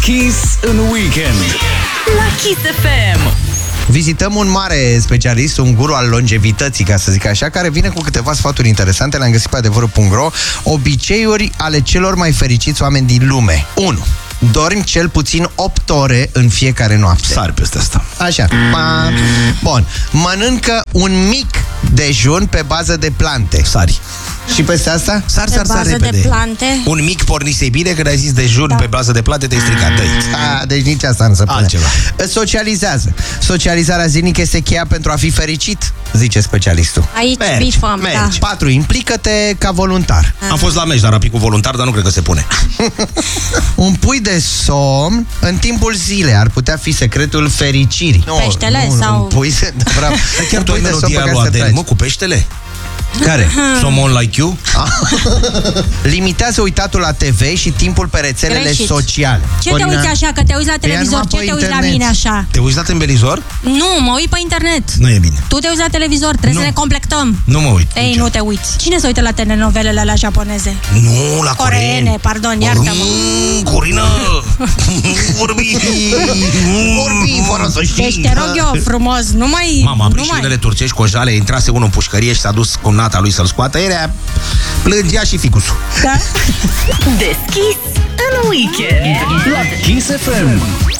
Kiss în weekend la Kiss FM. Vizităm un mare specialist, un guru al longevității, ca să zic așa, care vine cu câteva sfaturi interesante. Le-am găsit pe adevărul.ro. Obiceiuri ale celor mai fericiți oameni din lume. 1. Dormi cel puțin 8 ore în fiecare noapte. Sari peste asta. Așa. Bun. Mănâncă un mic dejun pe bază de plante. Sari. Și peste asta? Sari repede. De plante. Un mic pornise bine, când ai zis dejun pe bază de plante, te-ai stricat. Deci nici asta nu se pune. Altceva. Socializează. Socializarea zilnică este cheia pentru a fi fericit, zice specialistul. Aici bifăm, da. 4. Implică-te ca voluntar. Am fost la meci la rapid cu voluntar, dar nu cred că se pune. Un pui de somn în timpul zilei ar putea fi secretul fericirii. Peștele sau... Un pui de... Chiar tu ai melodia lui Adele, mă, cu peștele? Care? Someone like you? Limitează uitatul la TV și timpul pe rețelele sociale. Ce te uiți așa? Că te uiți la televizor? Ce te uiți la mine așa? Te uiți la televizor? Nu, mă uit pe internet. Nu e bine. Tu te uiți la televizor, trebuie să ne complectăm. Nu mă uit. Ei, nu te uiți. Cine se uită la telenovelele alea japoneze? Nu, la coreene. Pardon, iartă-mă. Corina! Vorbi, fără să știi. Deci te rog eu frumos, nu mai... Mama, am prins și unele turcești cojale, intrase unul în pușcărie și s-a dus cu nata lui să-l scoată. Era plângea și ficusul. Da? Deschis în weekend la Kiss FM.